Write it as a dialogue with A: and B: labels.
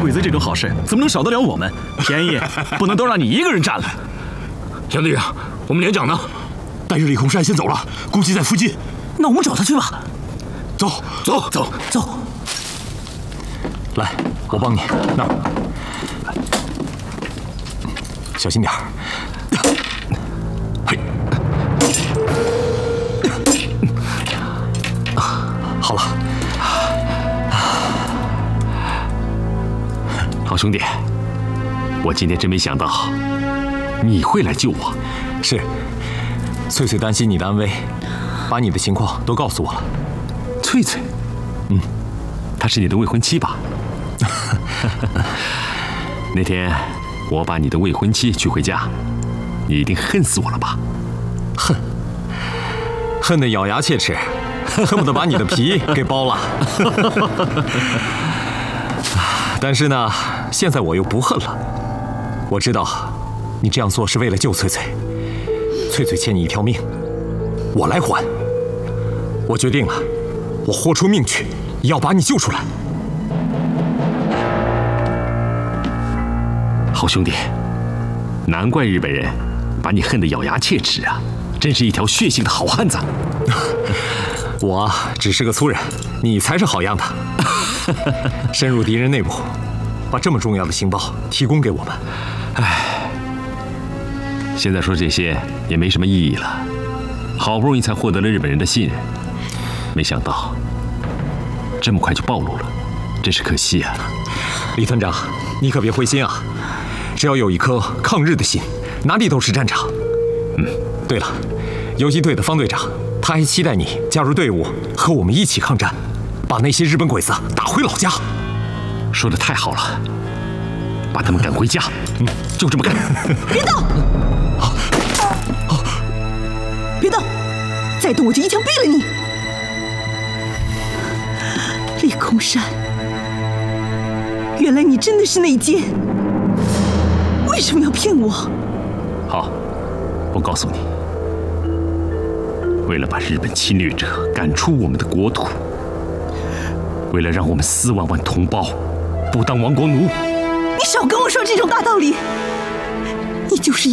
A: 鬼子这种好事怎么能少得了我们？便宜不能都让你一个人占了。
B: 杨队长，我们连长呢？带着李空山先走了，估计在附近。
C: 那我们找他去吧。
B: 走。
D: 来，我帮你。那儿，小心点儿。嘿，好了。
E: 好兄弟，我今天真没想到你会来救我。
D: 是，翠翠担心你的安危，把你的情况都告诉我了。
E: 翠翠，她是你的未婚妻吧？那天我把你的未婚妻娶回家，你一定恨死我了吧？
D: 恨得咬牙切齿，恨不得把你的皮给剥了。但是呢，现在我又不恨了。我知道你这样做是为了救翠翠，翠翠欠你一条命，我来还。我决定了，我豁出命去，要把你救出来。
E: 好兄弟，难怪日本人把你恨得咬牙切齿啊！真是一条血性的好汉子。
D: 我只是个粗人，你才是好样的。深入敌人内部，把这么重要的情报提供给我们。
E: 现在说这些也没什么意义了。好不容易才获得了日本人的信任，没想到这么快就暴露了，真是可惜啊！
D: 李团长，你可别灰心啊！只要有一颗抗日的心，哪里都是战场。对了，游击队的方队长，他还期待你加入队伍，和我们一起抗战，把那些日本鬼子打回老家。
E: 说得太好了，把他们赶回家。就这么干。
F: 别动！别动！再动我就一枪毙了你！李空山，原来你真的是内奸，为什么要骗我？
E: 好，我告诉你，为了把日本侵略者赶出我们的国土，为了让我们4万万同胞不当亡国奴，
F: 你少跟我说这种大道理！你就是